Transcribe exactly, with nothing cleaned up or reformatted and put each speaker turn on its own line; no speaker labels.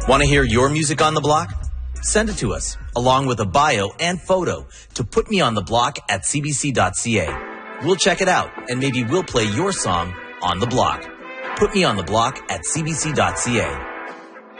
Want to hear your music on the block? Send it to us, along with a bio and photo, to putmeontheblock at c b c dot c a. We'll check it out, and maybe we'll play your song on the block. Put me on the block at c b c dot c a.